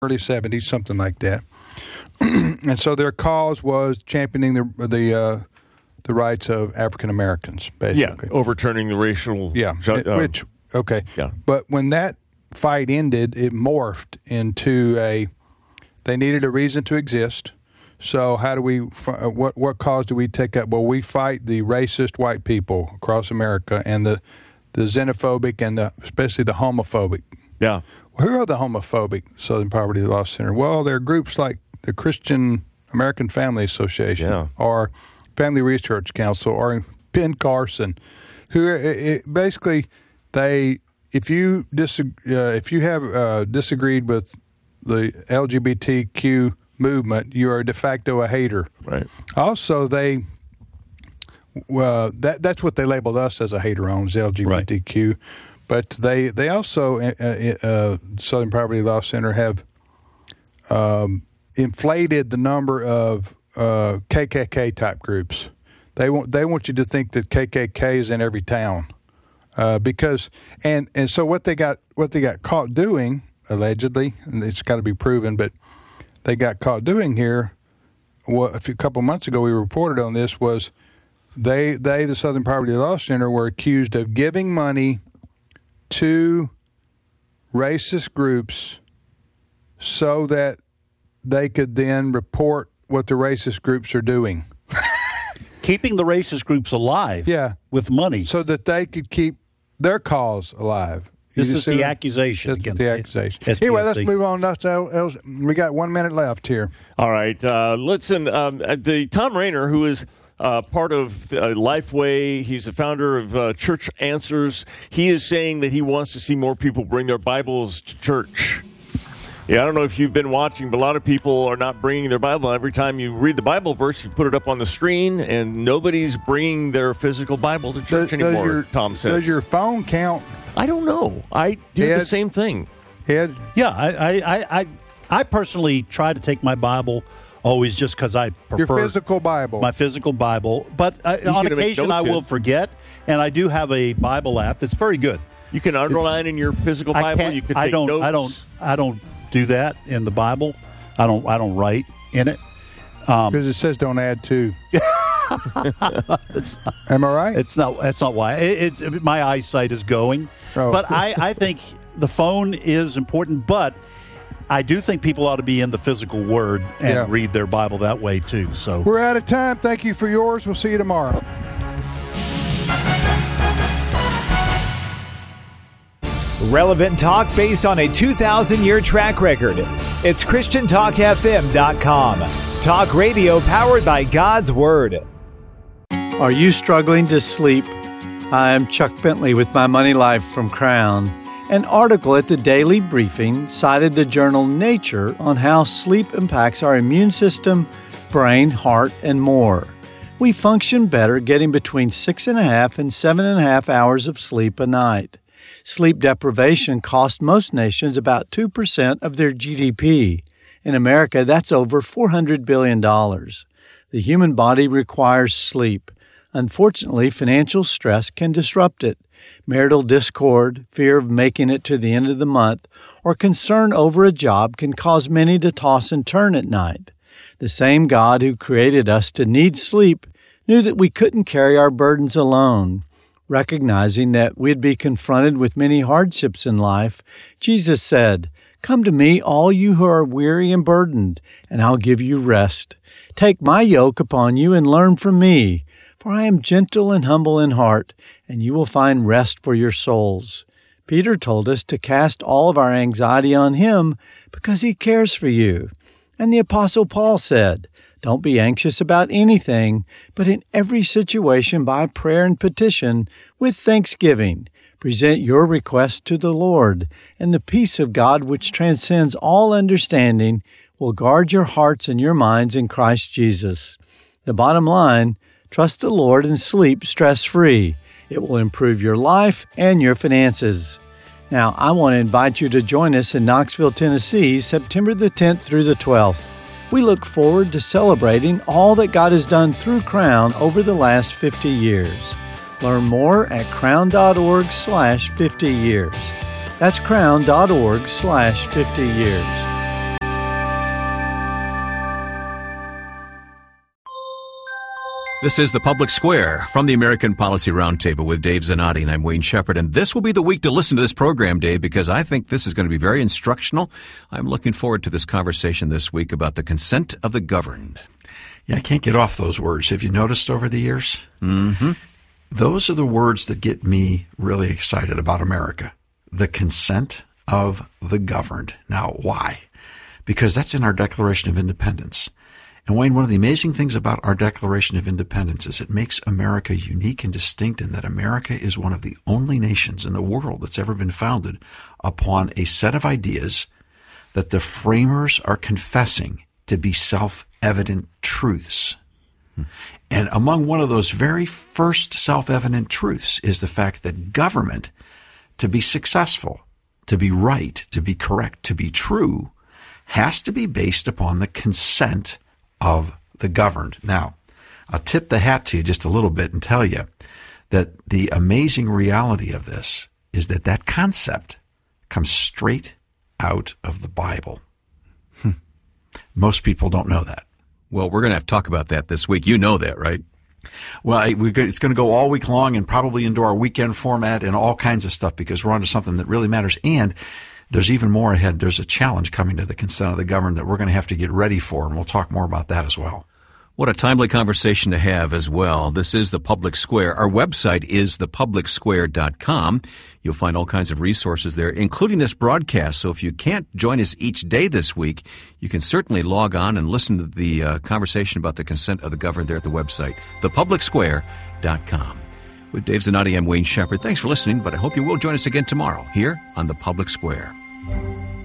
early 70s, something like that. And so their cause was championing the rights of African Americans, basically. Yeah, overturning the racial... Yeah, okay. Yeah. But when that fight ended, it morphed into they needed a reason to exist. So how do we, what cause do we take up? Well, we fight the racist white people across America and the xenophobic and especially the homophobic. Yeah. Who are the homophobic Southern Poverty Law Center? Well, they're groups like the Christian American Family Association or Family Research Council or Ben Carson, who basically if you have disagreed with the LGBTQ movement, you are de facto a hater. Right. Also, that's what they labeled us as a hater on, is LGBTQ. Right. But they also, Southern Poverty Law Center, have inflated the number of KKK type groups. They want you to think that KKK is in every town, because and so what they got caught doing, allegedly, and it's got to be proven, but they got caught doing here. A couple months ago, we reported on this. Was the Southern Poverty Law Center were accused of giving money to racist groups so that they could then report what the racist groups are doing. Keeping the racist groups alive with money. So that they could keep their cause alive. This is the accusation. That's the accusation. Anyway, let's move on. We got 1 minute left here. All right. Listen, the Tom Rainer, who is part of Lifeway, he's the founder of Church Answers. He is saying that he wants to see more people bring their Bibles to church. Yeah, I don't know if you've been watching, but a lot of people are not bringing their Bible. Every time you read the Bible verse, you put it up on the screen, and nobody's bringing their physical Bible to church anymore, Tom says. Does your phone count? I don't know. I do the same thing. Ed? Yeah, I personally try to take my Bible always just because I prefer... Your physical Bible. My physical Bible. But on occasion I will forget, and I do have a Bible app that's very good. You can underline in your physical Bible. You can take notes. I don't do that in the Bible. I don't write in it. Because it says don't add to. Am I right? That's not why. My eyesight is going. Oh. But I think the phone is important, but I do think people ought to be in the physical word and read their Bible that way too. So we're out of time. Thank you for yours. We'll see you tomorrow. Relevant talk based on a 2,000-year track record. It's ChristianTalkFM.com. Talk radio powered by God's Word. Are you struggling to sleep? Hi, I'm Chuck Bentley with My Money Life from Crown. An article at the Daily Briefing cited the journal Nature on how sleep impacts our immune system, brain, heart, and more. We function better getting between 6.5 and 7.5 hours of sleep a night. Sleep deprivation costs most nations about 2% of their GDP. In America, that's over $400 billion. The human body requires sleep. Unfortunately, financial stress can disrupt it. Marital discord, fear of making it to the end of the month, or concern over a job can cause many to toss and turn at night. The same God who created us to need sleep knew that we couldn't carry our burdens alone. Recognizing that we'd be confronted with many hardships in life, Jesus said, "Come to me, all you who are weary and burdened, and I'll give you rest. Take my yoke upon you and learn from me, for I am gentle and humble in heart, and you will find rest for your souls." Peter told us to cast all of our anxiety on him because he cares for you. And the Apostle Paul said, "Don't be anxious about anything, but in every situation by prayer and petition, with thanksgiving, present your requests to the Lord, and the peace of God which transcends all understanding will guard your hearts and your minds in Christ Jesus." The bottom line, trust the Lord and sleep stress-free. It will improve your life and your finances. Now, I want to invite you to join us in Knoxville, Tennessee, September the 10th through the 12th. We look forward to celebrating all that God has done through Crown over the last 50 years. Learn more at crown.org/50 years. That's crown.org/50 years. This is The Public Square from the American Policy Roundtable with Dave Zanotti, and I'm Wayne Shepherd. And this will be the week to listen to this program, Dave, because I think this is going to be very instructional. I'm looking forward to this conversation this week about the consent of the governed. Yeah, I can't get off those words. Have you noticed over the years? Mm-hmm. Those are the words that get me really excited about America. The consent of the governed. Now, why? Because that's in our Declaration of Independence. And Wayne, one of the amazing things about our Declaration of Independence is it makes America unique and distinct in that America is one of the only nations in the world that's ever been founded upon a set of ideas that the framers are confessing to be self-evident truths. And among one of those very first self-evident truths is the fact that government, to be successful, to be right, to be correct, to be true, has to be based upon the consent of the governed. Now, I'll tip the hat to you just a little bit and tell you that the amazing reality of this is that that concept comes straight out of the Bible. Most people don't know that. Well, we're going to have to talk about that this week. You know that, right? Well, it's going to go all week long and probably into our weekend format and all kinds of stuff because we're on to something that really matters. And there's even more ahead. There's a challenge coming to the consent of the governed that we're going to have to get ready for, and we'll talk more about that as well. What a timely conversation to have as well. This is The Public Square. Our website is thepublicsquare.com. You'll find all kinds of resources there, including this broadcast. So if you can't join us each day this week, you can certainly log on and listen to the conversation about the consent of the governed there at the website, thepublicsquare.com. With Dave Zanotti, I'm Wayne Shepherd. Thanks for listening, but I hope you will join us again tomorrow here on The Public Square.